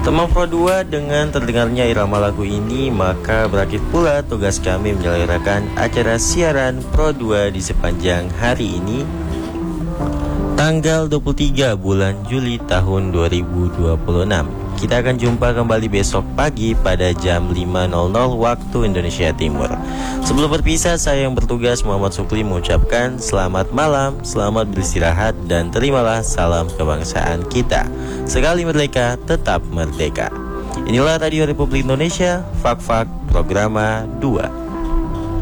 Teman Pro 2, dengan terdengarnya irama lagu ini, maka berakhir pula tugas kami menyelenggarakan acara siaran Pro 2 di sepanjang hari ini, tanggal 23 bulan Juli tahun 2026. Kita akan jumpa kembali besok pagi pada jam 5.00 waktu Indonesia Timur. Sebelum berpisah, saya yang bertugas Muhammad Sukli mengucapkan selamat malam, selamat beristirahat, dan terimalah salam kebangsaan kita. Sekali merdeka, tetap merdeka. Inilah Radio Republik Indonesia, Fak-Fak Programa 2.